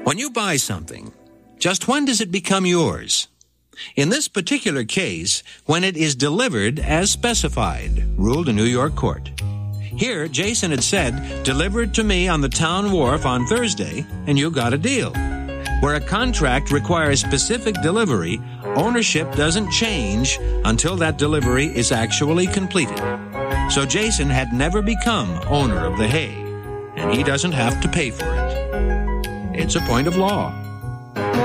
When you buy something, just when does it become yours? In this particular case, when it is delivered as specified, ruled a New York court. Here, Jason had said, "Delivered to me on the town wharf on Thursday, and you got a deal." Where a contract requires specific delivery, ownership doesn't change until that delivery is actually completed. So Jason had never become owner of the hay, and he doesn't have to pay for it. It's a point of law.